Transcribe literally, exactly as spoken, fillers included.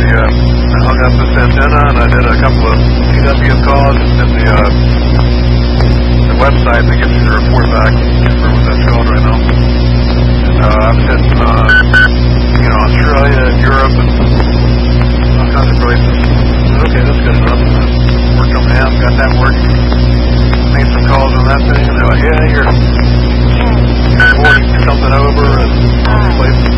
uh, I hung up this antenna and I did a couple of T W M calls and the, uh, the website that gives you the report back. I can't remember what that's called right now. And uh, I've sent, uh, you know, Australia and Europe and all kinds of places. Okay, that's good enough. Uh, worked on the app, got that working. Made some calls on that thing, and they're like, yeah, you're, you're forwarding something over and all the places.